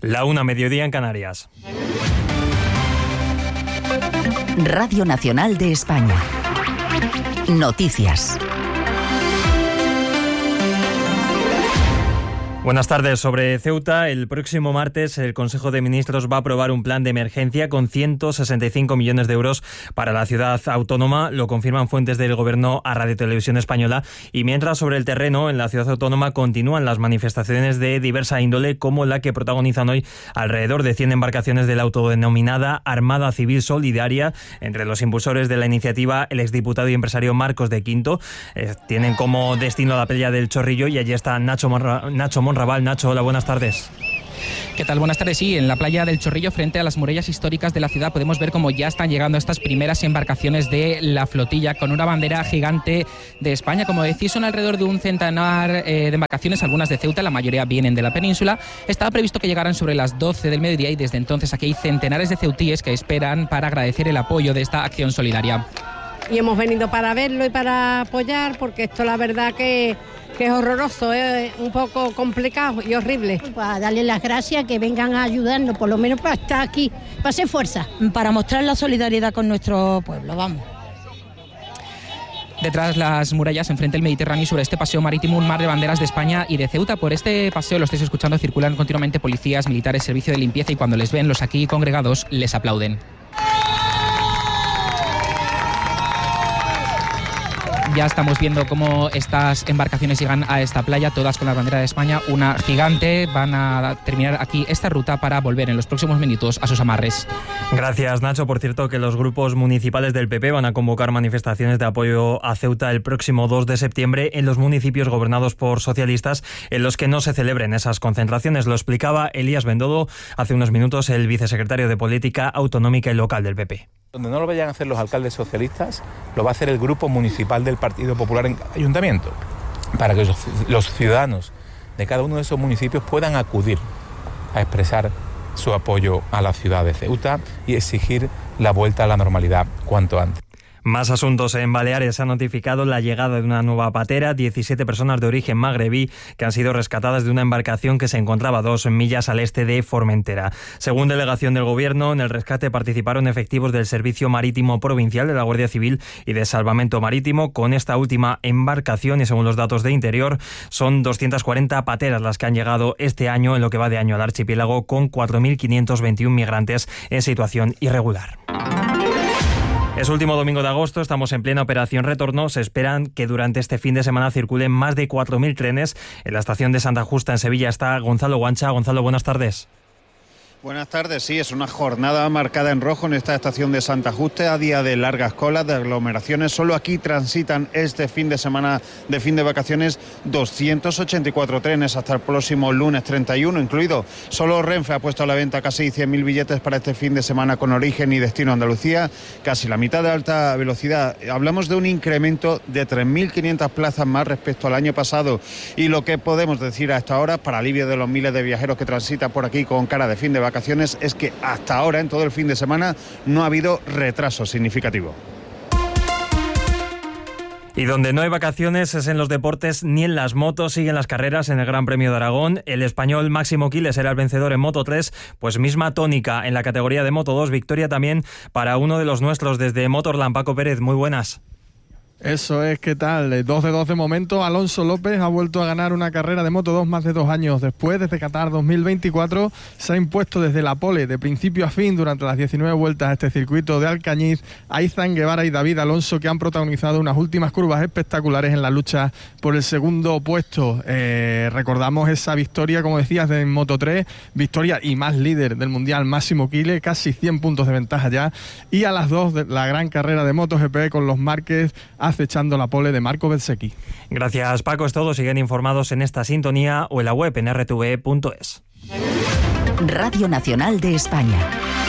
La 1, mediodía en Canarias. Radio Nacional de España. Noticias. Buenas tardes. Sobre Ceuta, el próximo martes el Consejo de Ministros va a aprobar un plan de emergencia con 165 millones de euros para la ciudad autónoma. Lo confirman fuentes del Gobierno a Radio Televisión Española. Y mientras, sobre el terreno, en la ciudad autónoma continúan las manifestaciones de diversa índole, como la que protagonizan hoy alrededor de 100 embarcaciones de la autodenominada Armada Civil Solidaria. Entre los impulsores de la iniciativa, el exdiputado y empresario Marcos de Quinto. Tienen como destino la playa del Chorrillo y allí está Nacho Monraval. Nacho, hola, buenas tardes. ¿Qué tal? Buenas tardes. Sí, en la playa del Chorrillo, frente a las murallas históricas de la ciudad, podemos ver cómo ya están llegando estas primeras embarcaciones de la flotilla con una bandera gigante de España. Como decís, son alrededor de un centenar de embarcaciones, algunas de Ceuta, la mayoría vienen de la península. Estaba previsto que llegaran sobre las 12 del mediodía y desde entonces aquí hay centenares de ceutíes que esperan para agradecer el apoyo de esta acción solidaria. Y hemos venido para verlo y para apoyar, porque esto la verdad que es horroroso, es un poco complicado y horrible. Para darle las gracias, que vengan a ayudarnos, por lo menos para estar aquí, para hacer fuerza. Para mostrar la solidaridad con nuestro pueblo, vamos. Detrás las murallas, enfrente del Mediterráneo y sobre este paseo marítimo, un mar de banderas de España y de Ceuta. Por este paseo, lo estáis escuchando, circulan continuamente policías, militares, servicio de limpieza, y cuando les ven los aquí congregados, les aplauden. Ya estamos viendo cómo estas embarcaciones llegan a esta playa, todas con la bandera de España, una gigante. Van a terminar aquí esta ruta para volver en los próximos minutos a sus amarres. Gracias, Nacho. Por cierto, que los grupos municipales del PP van a convocar manifestaciones de apoyo a Ceuta el próximo 2 de septiembre en los municipios gobernados por socialistas, en los que no se celebren esas concentraciones. Lo explicaba Elías Bendodo hace unos minutos, el vicesecretario de Política Autonómica y Local del PP. Donde no lo vayan a hacer los alcaldes socialistas, lo va a hacer el grupo municipal del Partido Popular en cada ayuntamiento, para que los ciudadanos de cada uno de esos municipios puedan acudir a expresar su apoyo a la ciudad de Ceuta y exigir la vuelta a la normalidad cuanto antes. Más asuntos. En Baleares se ha notificado la llegada de una nueva patera, 17 personas de origen magrebí que han sido rescatadas de una embarcación que se encontraba a 2 millas al este de Formentera. Según delegación del Gobierno, en el rescate participaron efectivos del Servicio Marítimo Provincial, de la Guardia Civil y de Salvamento Marítimo. Con esta última embarcación, y según los datos de Interior, son 240 pateras las que han llegado este año, en lo que va de año, al archipiélago, con 4.521 migrantes en situación irregular. Es último domingo de agosto, estamos en plena operación retorno. Se esperan que durante este fin de semana circulen más de 4.000 trenes. En la estación de Santa Justa, en Sevilla, está Gonzalo Guancha. Gonzalo, buenas tardes. Buenas tardes, sí, es una jornada marcada en rojo en esta estación de Santa Justa, a día de largas colas, de aglomeraciones. Solo aquí transitan este fin de semana de fin de vacaciones 284 trenes hasta el próximo lunes 31, incluido. Solo Renfe ha puesto a la venta casi 100.000 billetes para este fin de semana con origen y destino a Andalucía, casi la mitad de alta velocidad. Hablamos de un incremento de 3.500 plazas más respecto al año pasado, y lo que podemos decir hasta ahora, para alivio de los miles de viajeros que transitan por aquí con cara de fin de vacaciones, es que hasta ahora, en todo el fin de semana, no ha habido retraso significativo. Y donde no hay vacaciones es en los deportes ni en las motos. Siguen las carreras en el Gran Premio de Aragón. El español Máximo Quiles era el vencedor en Moto 3, pues misma tónica en la categoría de Moto 2. Victoria también para uno de los nuestros desde Motorland, Paco Pérez. Muy buenas. Eso es, ¿qué tal? 2 de 2 de momento. Alonso López ha vuelto a ganar una carrera de Moto 2 más de 2 años después. Desde Qatar 2024 se ha impuesto desde la pole de principio a fin durante las 19 vueltas a este circuito de Alcañiz a Izan Guevara y David Alonso, que han protagonizado unas últimas curvas espectaculares en la lucha por el segundo puesto. Recordamos esa victoria, como decías, de Moto 3, victoria y más líder del Mundial Máximo Quiles, casi 100 puntos de ventaja ya. Y a las 2 la gran carrera de MotoGP con los Márquez acechando la pole de Marco Bezzecchi. Gracias, Paco. Es todo. Siguen informados en esta sintonía o en la web en rtve.es. Radio Nacional de España.